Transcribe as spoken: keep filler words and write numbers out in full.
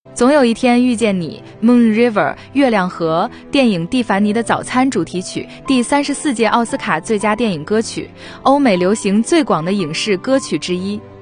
总有一天遇见你 Moon River 月亮河电影《蒂凡尼的早餐》主题曲，第三十四届奥斯卡最佳电影歌曲，欧美流行最广的影视歌曲之一。